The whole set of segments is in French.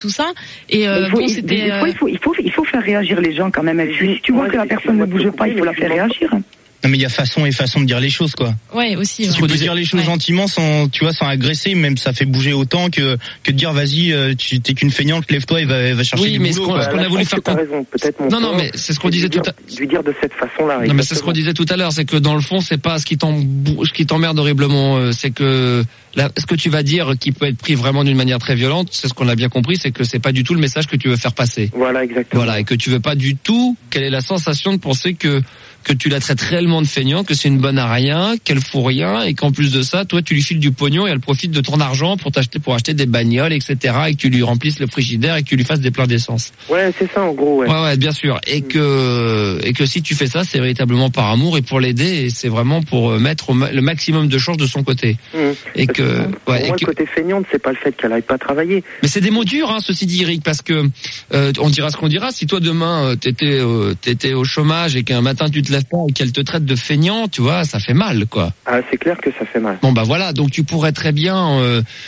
tout ça. Et des fois, il faut faire réagir les gens quand même. Si tu vois que la personne ne bouge pas, il faut la faire réagir. Non mais il y a façon et façon de dire les choses quoi. Ouais aussi. Tu peux dire les choses gentiment sans agresser, même ça fait bouger autant que de dire vas-y tu t'es qu'une feignante, lève-toi et va chercher du boulot. Oui mais ce qu'on a voulu faire. T'as raison, peut-être. Non mais c'est ce qu'on disait tout à l'heure. Lui dire de cette façon-là. Non mais c'est ce qu'on disait tout à l'heure, c'est que dans le fond c'est pas ce qui t'emmerde horriblement, c'est que ce que tu vas dire qui peut être pris vraiment d'une manière très violente, c'est ce qu'on a bien compris, c'est que c'est pas du tout le message que tu veux faire passer. Voilà exactement. Voilà et que tu veux pas du tout. Quelle est la sensation de penser que tu la traites réellement de feignant, que c'est une bonne à rien, qu'elle fout rien, et qu'en plus de ça, toi, tu lui files du pognon et elle profite de ton argent pour acheter des bagnoles, etc., et que tu lui remplisses le frigidaire et que tu lui fasses des pleins d'essence. Ouais, c'est ça, en gros, ouais. Ouais, bien sûr. Et que si tu fais ça, c'est véritablement par amour et pour l'aider, et c'est vraiment pour mettre le maximum de chances de son côté. Et que, pour moi, le côté feignante, c'est pas le fait qu'elle aille pas travailler. Mais c'est des mots durs, hein, ceci dit, Eric, parce que, on dira ce qu'on dira. Si toi, demain, t'étais au chômage et qu'un matin, tu te lèves pas et qu'elle te traite de feignant, tu vois, ça fait mal, quoi. Ah, c'est clair que ça fait mal. Bon, bah voilà, donc tu pourrais très bien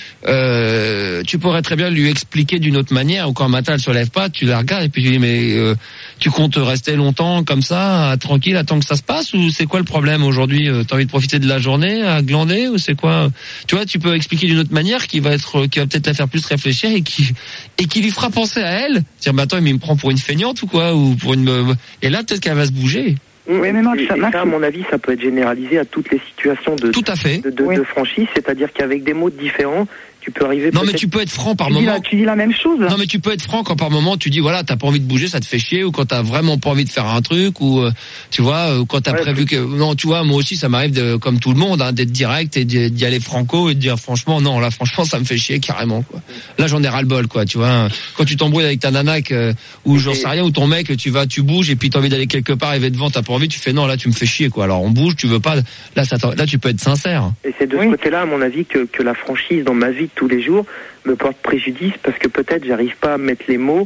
lui expliquer d'une autre manière, ou quand un matin elle se lève pas, tu la regardes et puis tu dis mais tu comptes rester longtemps comme ça, tranquille, attends que ça se passe, ou c'est quoi le problème aujourd'hui? T'as envie de profiter de la journée à glander, ou c'est quoi? Tu vois, tu peux expliquer d'une autre manière qui va peut-être la faire plus réfléchir et qui lui fera penser à elle, dire mais attends, mais il me prend pour une feignante ou quoi, ou pour et là peut-être qu'elle va se bouger. Oui, mais Max, ça, à mon avis, ça peut être généralisé à toutes les situations de franchise, c'est-à-dire qu'avec des mots différents, tu peux arriver. Non, mais tu peux être franc par moment. Tu dis la même chose. Non, mais tu peux être franc quand par moment tu dis voilà, t'as pas envie de bouger, ça te fait chier, ou quand t'as vraiment pas envie de faire un truc, ou tu vois, quand t'as prévu que non, tu vois, moi aussi ça m'arrive comme tout le monde, hein, d'être direct et d'y aller franco et de dire franchement non, là franchement ça me fait chier carrément quoi. Là j'en ai ras le bol quoi, tu vois. Quand tu t'embrouilles avec ta nana ou j'en sais rien, ou ton mec, tu bouges et puis t'as envie d'aller quelque part et devant, t'as pas envie, tu fais non, là tu me fais chier quoi. Alors on bouge, tu veux pas, là tu peux être sincère. Et c'est de ce côté-là à mon avis que la franchise dans ma vie de tous les jours me porte préjudice, parce que peut-être j'arrive pas à mettre les mots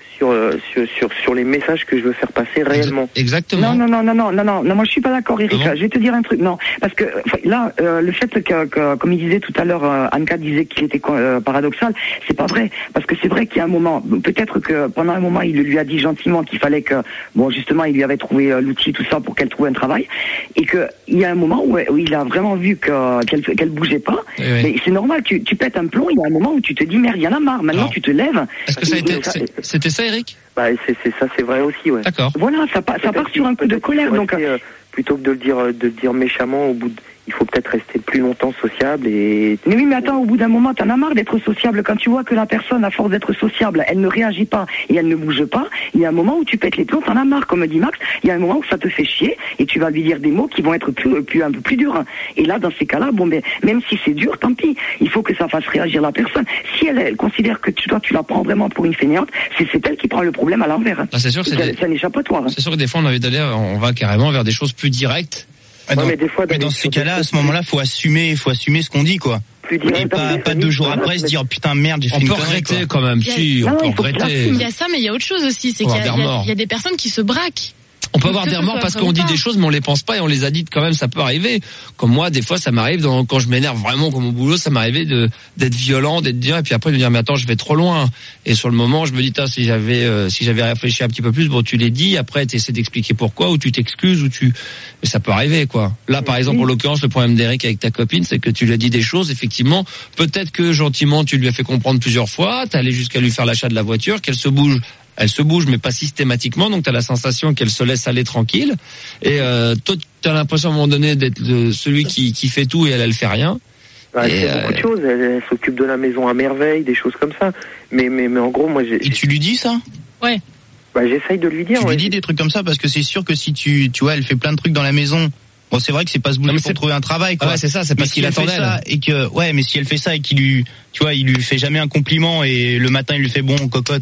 sur les messages que je veux faire passer réellement. Exactement. Non, moi je suis pas d'accord, Eric. Je vais te dire un truc. Non, parce que là, le fait que comme il disait tout à l'heure, Anka disait qu'il était paradoxal, c'est pas vrai. Parce que c'est vrai qu'il y a un moment, peut-être que pendant un moment, il lui a dit gentiment qu'il fallait que, bon, justement, il lui avait trouvé l'outil, tout ça, pour qu'elle trouve un travail, et que il y a un moment où il a vraiment vu qu'elle bougeait pas. Oui. Mais c'est normal, tu pètes un plomb. Il y a un moment où tu te dis merde, il y en a marre. Maintenant, tu te lèves. Est-ce que c'était ça, Eric? Bah, c'est vrai aussi, ouais. D'accord. Voilà, ça part sur un coup de colère, donc. Plutôt que de le dire méchamment, il faut peut-être rester plus longtemps sociable et. Mais oui, mais attends, au bout d'un moment, t'en as marre d'être sociable. Quand tu vois que la personne, à force d'être sociable, elle ne réagit pas et elle ne bouge pas, il y a un moment où tu pètes les plombs, t'en as marre, comme dit Max. Il y a un moment où ça te fait chier et tu vas lui dire des mots qui vont être un peu plus durs. Et là, dans ces cas-là, bon, mais même si c'est dur, tant pis. Il faut que ça fasse réagir la personne. Si elle considère que tu la prends vraiment pour une fainéante, c'est elle qui prend le problème à l'envers. Ah, c'est sûr, ça n'échappe pas toi. C'est sûr que des fois, on va carrément vers des choses plus directes. Mais des fois, dans ces cas-là, à ce moment-là, faut assumer ce qu'on dit, quoi. Et pas 2 jours après se dire putain merde, j'ai fait une connerie. On peut regretter quand même, on peut regretter. Il y a ça, mais il y a autre chose aussi, c'est qu'il y a des personnes qui se braquent. On peut avoir des remords parce qu'on dit des choses mais on les pense pas et on les a dites quand même, ça peut arriver. Comme moi, des fois ça m'arrive quand je m'énerve vraiment comme au boulot, ça m'arrivait d'être violent, d'être dur, et puis après de me dire mais attends, je vais trop loin. Et sur le moment, je me dis si j'avais réfléchi un petit peu plus, bon tu l'es dit, après tu essaies d'expliquer pourquoi, ou tu t'excuses, mais ça peut arriver quoi. Là par exemple, en l'occurrence, le problème d'Eric avec ta copine, c'est que tu lui as dit des choses, effectivement, peut-être que gentiment tu lui as fait comprendre plusieurs fois, t'es allé jusqu'à lui faire l'achat de la voiture, qu'elle se bouge. Elle se bouge, mais pas systématiquement, donc tu as la sensation qu'elle se laisse aller tranquille. Et toi, tu as l'impression à un moment donné d'être celui qui fait tout et elle fait rien. Elle fait beaucoup de choses. Elle s'occupe de la maison à merveille, des choses comme ça. Mais en gros, moi, Et tu lui dis ça? Ouais. Bah, j'essaye de lui dire. Tu lui dis des trucs comme ça, parce que c'est sûr que si tu vois, elle fait plein de trucs dans la maison. Bon, c'est vrai que c'est pas se bouger pour trouver un travail, quoi. Ouais, c'est ça, c'est parce qu'il attendait. Mais si elle fait ça et il lui fait jamais un compliment et le matin il lui fait bon, cocotte,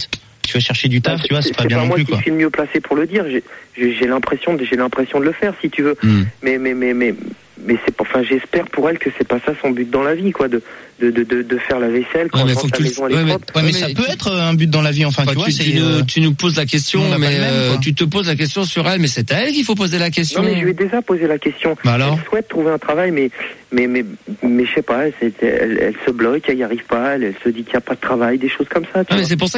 tu vas chercher du taf, tu vois, c'est pas bien non plus, quoi. C'est pas moi qui suis le mieux placé pour le dire. J'ai l'impression de le faire, si tu veux. Mais c'est pas, enfin, j'espère pour elle que c'est pas ça son but dans la vie, quoi, de faire la vaisselle quand la maison elle est propre. Mais ça peut être un but dans la vie, enfin, tu vois, tu nous poses la question, mais tu te poses la question sur elle, mais c'est à elle qu'il faut poser la question. Non, mais je lui ai déjà posé la question. Elle souhaite trouver un travail, mais je sais pas, elle se bloque, elle y arrive pas, elle se dit qu'il y a pas de travail, des choses comme ça, tu vois. C'est pour ça